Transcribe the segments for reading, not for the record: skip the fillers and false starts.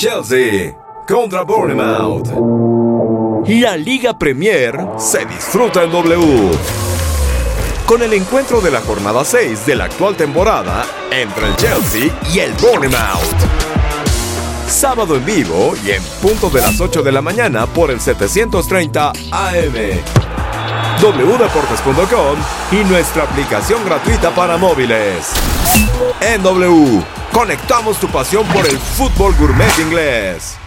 Chelsea contra Bournemouth. La Liga Premier se disfruta en W, con el encuentro de la jornada 6 de la actual temporada entre el Chelsea y el Bournemouth. Sábado en vivo y en punto de las 8 de la mañana por el 730 AM. wdeportes.com y nuestra aplicación gratuita para móviles. En W, conectamos tu pasión por el fútbol gourmet inglés.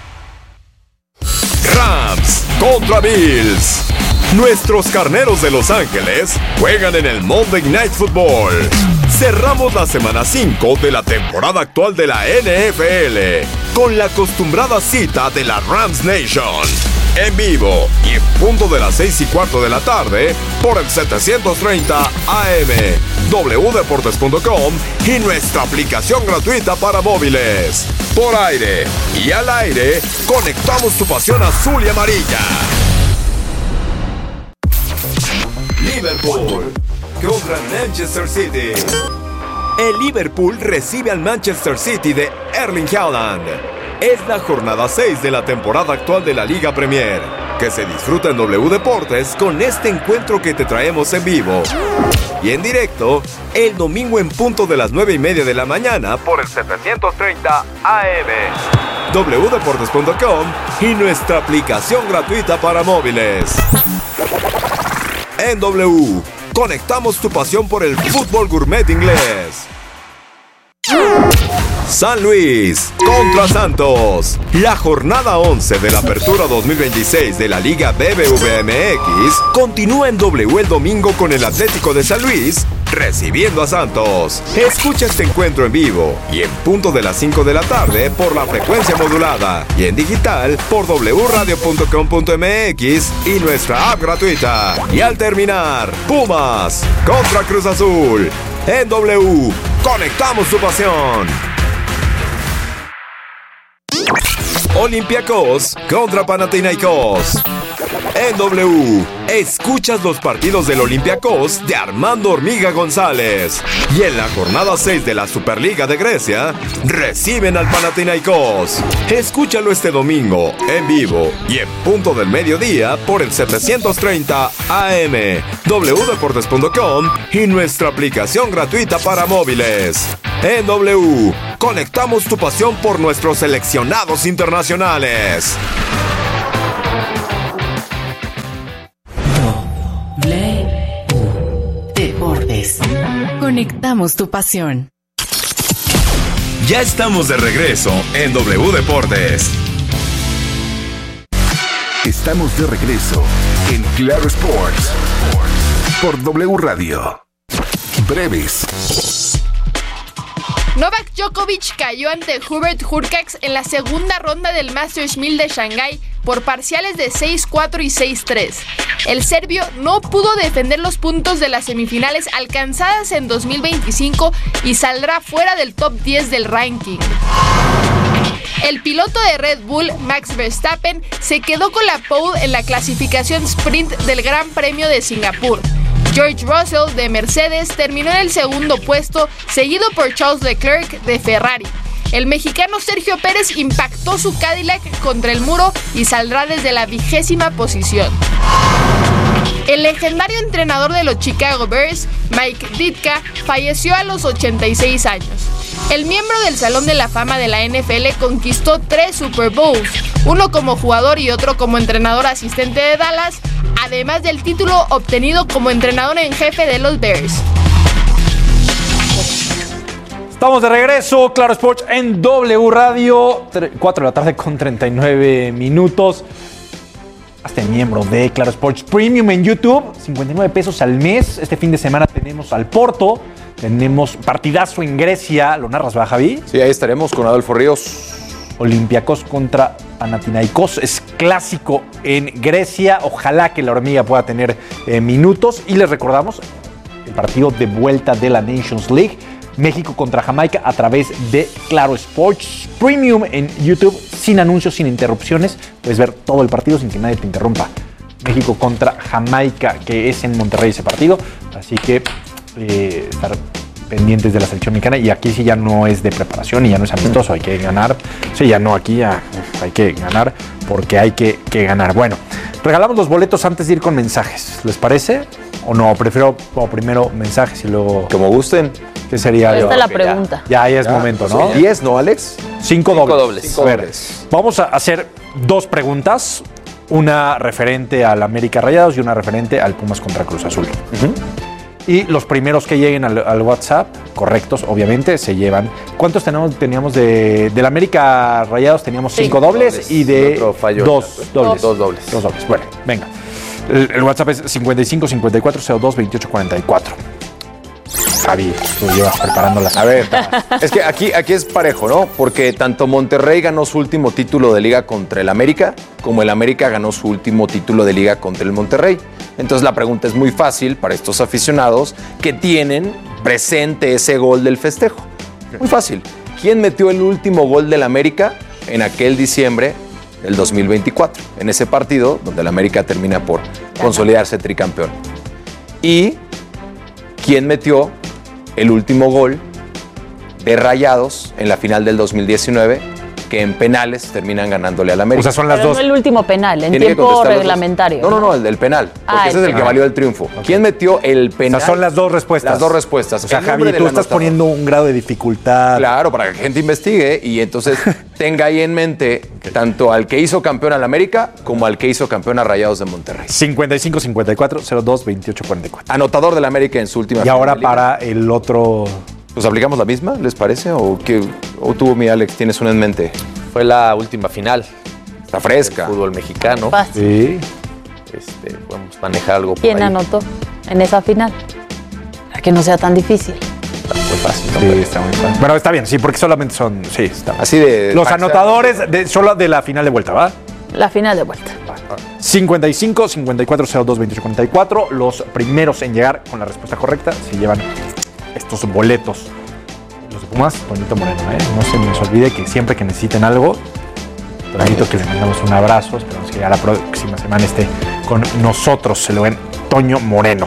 Rams contra Bills. Nuestros carneros de Los Ángeles juegan en el Monday Night Football. Cerramos la semana 5 de la temporada actual de la NFL con la acostumbrada cita de la Rams Nation. En vivo y en punto de las 6:15 de la tarde por el 730 AM, wdeportes.com y nuestra aplicación gratuita para móviles. Por aire y al aire, conectamos tu pasión azul y amarilla. Liverpool contra Manchester City. El Liverpool recibe al Manchester City de Erling Haaland. Es la jornada 6 de la temporada actual de la Liga Premier, que se disfruta en W Deportes con este encuentro que te traemos en vivo y en directo el domingo en punto de las 9:30 de la mañana por el 730 AM, wdeportes.com y nuestra aplicación gratuita para móviles. En W, conectamos tu pasión por el fútbol gourmet inglés. San Luis contra Santos. La jornada 11 de la Apertura 2026 de la Liga BBVA MX continúa en W el domingo con el Atlético de San Luis recibiendo a Santos. Escucha este encuentro en vivo y en punto de las 5 de la tarde por la frecuencia modulada y en digital por wradio.com.mx y nuestra app gratuita. Y al terminar, Pumas contra Cruz Azul. En W, conectamos tu pasión. Olympiacos contra Panathinaikos. En W, escuchas los partidos del Olympiacos de Armando Hormiga González. Y en la jornada 6 de la Superliga de Grecia, reciben al Panathinaikos. Escúchalo este domingo, en vivo y en punto del mediodía por el 730 AM, wdeportes.com y nuestra aplicación gratuita para móviles. En W, conectamos tu pasión por nuestros seleccionados internacionales. Deportes. Conectamos tu pasión. Ya estamos de regreso en W Deportes. Estamos de regreso en Claro Sports por W Radio. Breves. Novak Djokovic cayó ante Hubert Hurkacz en la segunda ronda del Masters 1000 de Shanghái por parciales de 6-4 y 6-3. El serbio no pudo defender los puntos de las semifinales alcanzadas en 2025 y saldrá fuera del top 10 del ranking. El piloto de Red Bull, Max Verstappen, se quedó con la pole en la clasificación sprint del Gran Premio de Singapur. George Russell de Mercedes terminó en el segundo puesto, seguido por Charles Leclerc de Ferrari. El mexicano Sergio Pérez impactó su Cadillac contra el muro y saldrá desde la 20ª posición. El legendario entrenador de los Chicago Bears, Mike Ditka, falleció a los 86 años. El miembro del Salón de la Fama de la NFL conquistó 3 Super Bowls, uno como jugador y otro como entrenador asistente de Dallas, además del título obtenido como entrenador en jefe de los Bears. Estamos de regreso, Claro Sports en W Radio, 4 de la tarde con 39 minutos. Hazte miembro de Claro Sports Premium en YouTube, 59 pesos al mes. Este fin de semana tenemos al Porto, tenemos partidazo en Grecia. ¿Lo narras, va, Javi? Sí, ahí estaremos con Adolfo Ríos. Olympiacos contra Panathinaikos, es clásico en Grecia. Ojalá que la hormiga pueda tener minutos. Y les recordamos el partido de vuelta de la Nations League, México contra Jamaica, a través de Claro Sports Premium en YouTube, sin anuncios, sin interrupciones. Puedes ver todo el partido sin que nadie te interrumpa. México contra Jamaica, que es en Monterrey ese partido. Así que estar pendientes de la selección mexicana, y aquí sí ya no es de preparación y ya no es amistoso, hay que ganar. Sí, ya no, aquí ya hay que ganar porque hay que ganar. Bueno, regalamos los boletos antes de ir con mensajes, ¿les parece? ¿O no? Prefiero primero mensajes y luego... Como gusten. ¿Qué sería? Esta es la pregunta. Ya es momento, ¿no? 10, ¿no, Alex? 5 dobles. Cinco A ver, dobles. vamos a hacer 2 preguntas. Una referente al América Rayados y una referente al Pumas contra Cruz Azul. Y los primeros que lleguen al WhatsApp, correctos, obviamente, se llevan. ¿Cuántos teníamos del América Rayados? Teníamos 5 dobles y de Otro fallo. 2 dobles. 2 dobles. 2 dobles. Bueno, venga. El WhatsApp es 55 54 02 28 44. Javi, tú llevas preparándolas. A ver, es que aquí es parejo, ¿no? Porque tanto Monterrey ganó su último título de liga contra el América, como el América ganó su último título de liga contra el Monterrey. Entonces la pregunta es muy fácil para estos aficionados que tienen presente ese gol del festejo. Muy fácil. ¿Quién metió el último gol del América en aquel diciembre del 2024? En ese partido donde el América termina por consolidarse tricampeón. ¿Y quién metió el último gol de Rayados en la final del 2019, que en penales terminan ganándole al América? O sea, son las Pero dos. no el último penal, en Tiene que tiempo contestar los dos. reglamentario. No, el del penal, porque ese es el que valió el triunfo. ¿Quién metió el O penal? sea, son las dos respuestas. Las dos respuestas. O sea, El nombre Javi, del tú estás anotador. poniendo un grado de dificultad. Claro, para que la gente investigue y entonces tenga ahí en mente tanto al que hizo campeón al América como al que hizo campeón a Rayados de Monterrey. 55 54 02 28 44. Anotador del América en su última Y final ahora de liga. para el otro. ¿Pues aplicamos la misma, les parece? ¿O tú, mi Alex, tienes una en mente? Fue la última final Está del fresca. fútbol mexicano. Fácil. Sí. Podemos manejar algo por ¿Quién ahí. anotó en esa final? Para que no sea tan difícil. Está muy fácil. ¿no? Sí, está muy fácil. Bueno, está bien, sí, porque solamente son. Sí, está. Así de... Los anotadores solo de la final de vuelta, ¿va? La final de vuelta. 55 54 02 28 44. Los primeros en llegar con la respuesta correcta se llevan estos boletos. Los de Pumas, Toñito Moreno, ¿eh? No se les olvide que siempre que necesiten algo, Toñito, que le mandamos un abrazo. Esperamos que ya la próxima semana esté con nosotros. Se lo ven, Toño Moreno.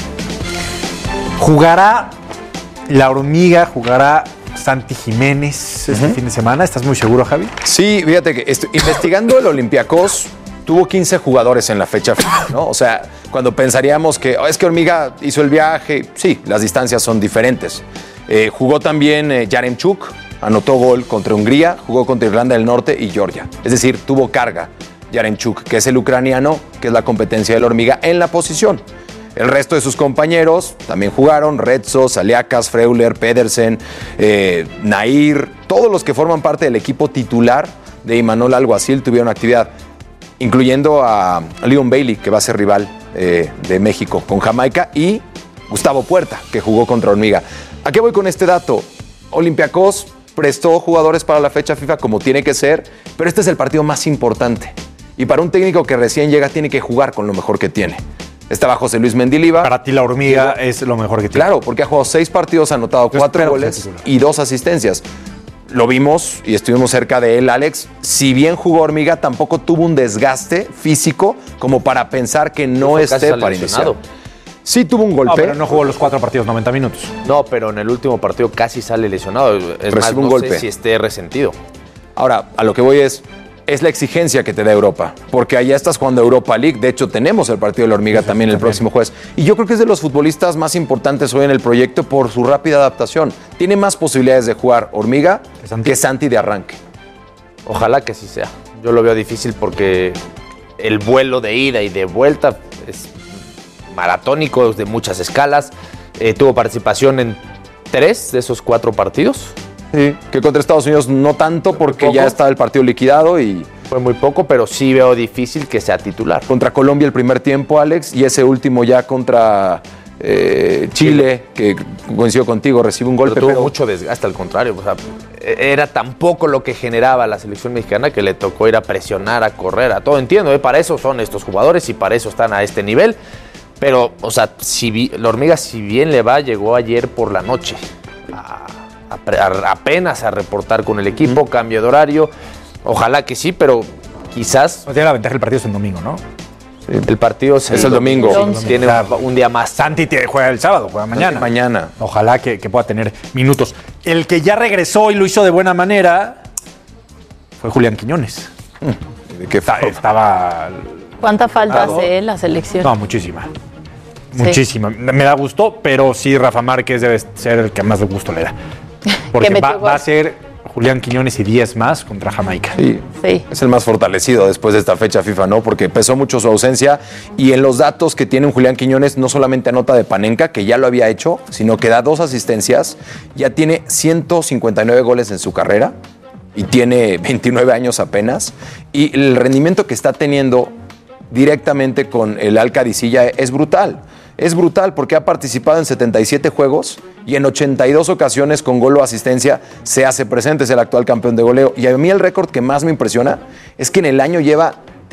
¿Jugará la hormiga? ¿Jugará Santi Jiménez este fin de semana? ¿Estás muy seguro, Javi? Sí, fíjate que investigando el Olympiacos, tuvo 15 jugadores en la fecha final, ¿no? O sea, cuando pensaríamos que es que Hormiga hizo el viaje, sí, las distancias son diferentes. Jugó también Yaremchuk, anotó gol contra Hungría, jugó contra Irlanda del Norte y Georgia. Es decir, tuvo carga Yaremchuk, que es el ucraniano, que es la competencia de la Hormiga en la posición. El resto de sus compañeros también jugaron: Retzo, Saliakas, Freuler, Pedersen, Nair, todos los que forman parte del equipo titular de Imanol Alguacil tuvieron actividad, incluyendo a Leon Bailey, que va a ser rival de México con Jamaica, y Gustavo Puerta, que jugó contra Hormiga. ¿A qué voy con este dato? Olympiacos prestó jugadores para la fecha FIFA como tiene que ser, pero este es el partido más importante. Y para un técnico que recién llega tiene que jugar con lo mejor que tiene. Estaba José Luis Mendilibar. Para ti la hormiga es lo mejor que tiene. Claro, porque ha jugado 6 partidos, ha anotado Yo 4 espero que goles sea titular. y 2 asistencias. Lo vimos y estuvimos cerca de él, Alex. Si bien jugó Hormiga, tampoco tuvo un desgaste físico como para pensar que no Casi esté sale para iniciar. lesionado. Sí tuvo un golpe. No, pero no jugó los 4 partidos, 90 minutos. No, pero en el último partido casi sale lesionado. Es más, Recibe un no golpe. sé si esté resentido. Ahora, a lo que voy es la exigencia que te da Europa, porque allá estás jugando Europa League. De hecho, tenemos el partido de la Hormiga también el próximo jueves. Y yo creo que es de los futbolistas más importantes hoy en el proyecto por su rápida adaptación. Tiene más posibilidades de jugar Hormiga que Santi de arranque. Ojalá que así sea. Yo lo veo difícil porque el vuelo de ida y de vuelta es maratónico, es de muchas escalas. Tuvo participación en 3 de esos 4 partidos. Sí, que contra Estados Unidos no tanto porque ya está el partido liquidado, y Fue muy poco, pero sí veo difícil que sea titular. contra Colombia el primer tiempo, Alex, y ese último ya contra Chile, que coincidió contigo, recibe un golpe. Pero tuvo pero mucho desgaste, al contrario. O sea, era tan poco lo que generaba la selección mexicana que le tocó ir a presionar, a correr, a todo. Entiendo, para eso son estos jugadores y para eso están a este nivel. Pero, o sea, la Hormiga, si bien le va, llegó ayer por la noche apenas a reportar con el equipo, cambio de horario. Ojalá que sí, pero quizás... No tiene la ventaja, el partido es en domingo, ¿no? El partido es el domingo. Tiene un día más. Santi juega el sábado, juega mañana. Mañana. Ojalá que pueda tener minutos. El que ya regresó y lo hizo de buena manera fue Julián Quiñones. ¿De qué fue? Estaba... ¿Cuánta falta hace la selección? No, muchísima. Muchísima. Me da gusto, pero sí, Rafa Márquez debe ser el que más de gusto le da. Porque va a ser Julián Quiñones y 10 más contra Jamaica. Sí. Es el más fortalecido después de esta fecha FIFA, ¿no? Porque pesó mucho su ausencia y en los datos que tiene un Julián Quiñones no solamente anota de Panenka, que ya lo había hecho, sino que da 2 asistencias, ya tiene 159 goles en su carrera y tiene 29 años apenas. Y el rendimiento que está teniendo directamente con el Al-Qadisiyah es brutal. Es brutal porque ha participado en 77 juegos y en 82 ocasiones con gol o asistencia se hace presente, es el actual campeón de goleo. Y a mí el récord que más me impresiona es que en el año lleva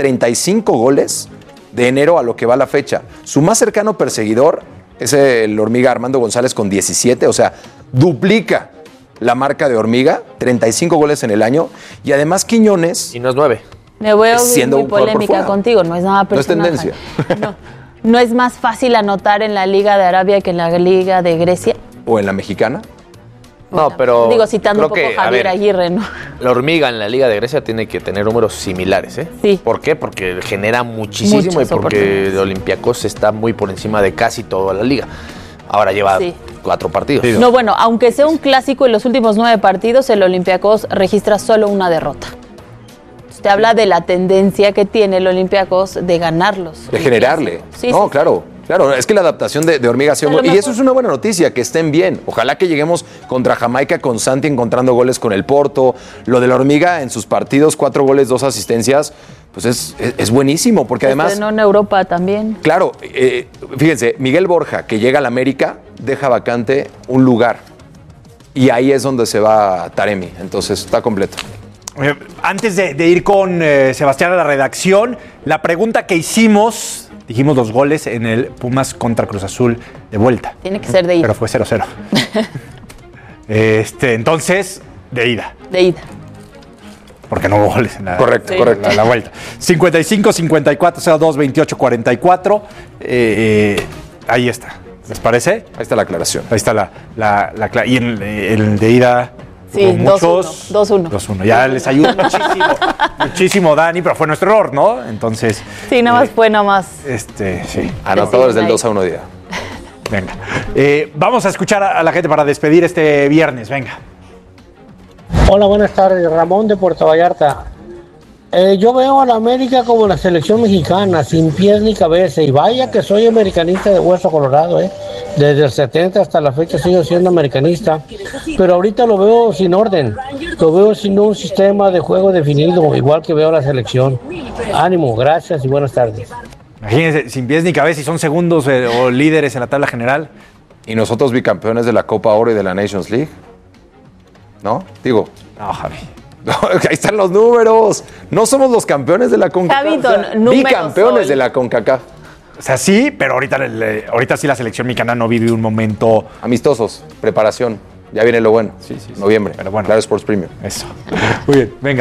35 goles de enero a lo que va la fecha. Su más cercano perseguidor es el Hormiga Armando González con 17, o sea, duplica la marca de Hormiga, 35 goles en el año. Y además Quiñones... Y no es 9. Me voy a siendo muy un jugador por polémica fuera. contigo, no es nada personal. No es tendencia. ¿No es más fácil anotar en la Liga de Arabia que en la Liga de Grecia? ¿O en la mexicana? No, pero Digo, citando un creo poco que, a Javier Aguirre, ¿no? La Hormiga en la Liga de Grecia tiene que tener números similares, ¿eh? Sí. ¿Por qué? Porque genera muchísimo Muchas y porque oportunidades. el Olympiacos está muy por encima de casi toda la liga. Ahora lleva 4 partidos. No, bueno, aunque sea un clásico, en los últimos 9 partidos el Olympiacos registra solo una derrota. Usted habla de la tendencia que tiene el Olympiacos de ganarlos. De generarle. Sí, no, sí. claro. Claro, es que la adaptación de Hormiga ha sido muy... Y eso es una buena noticia, que estén bien. Ojalá que lleguemos contra Jamaica con Santi encontrando goles con el Porto. Lo de la Hormiga en sus partidos, 4 goles, 2 asistencias, pues es buenísimo, porque además... En Europa también. Claro, fíjense, Miguel Borja, que llega al América, deja vacante un lugar. Y ahí es donde se va Taremi. Entonces, está completo. Antes de ir con Sebastián a la redacción, la pregunta que hicimos, dijimos 2 goles en el Pumas contra Cruz Azul de vuelta. Tiene que ser de ida. Pero fue 0-0. Entonces, de ida. De ida. Porque no hubo goles en la, correcto. La vuelta. 55, 54, 02, 28, 44. Ahí está. ¿Les parece? Ahí está la aclaración. Ahí está y en el de ida... Sí, 2-1. 2-1. Ya les ayuda muchísimo, Dani, pero fue nuestro error, ¿no? Entonces... Sí, nada más fue nada más. Sí. Anotadores del 2-1 día. Venga. Vamos a escuchar a la gente para despedir este viernes. Venga. Hola, buenas tardes. Ramón de Puerto Vallarta. Yo veo a la América como la selección mexicana, sin pies ni cabeza. Y vaya que soy americanista de hueso colorado, Desde el 70 hasta la fecha sigo siendo americanista. Pero ahorita lo veo sin orden. Lo veo sin un sistema de juego definido, igual que veo la selección. Ánimo, gracias y buenas tardes. Imagínense, sin pies ni cabeza y son segundos o líderes en la tabla general. Y nosotros bicampeones de la Copa Oro y de la Nations League. ¿No? Digo. No, Javi. No, ahí están los números. No somos los campeones de la CONCACAF. Bicampeones de la CONCACAF. O sea, sí, pero ahorita sí la selección mexicana no vive un momento... Amistosos, preparación. Ya viene lo bueno. Sí. Noviembre. Pero bueno. Claro Sports Premium. Eso. Muy bien, venga.